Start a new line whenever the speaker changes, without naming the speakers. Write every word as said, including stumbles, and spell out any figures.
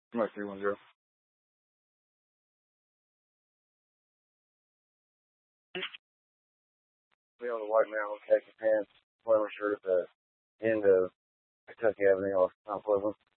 Mike three one zero. We own the White Mountain khaki pants, flannel shirt at the end of Kentucky Avenue off Mount Pleasant.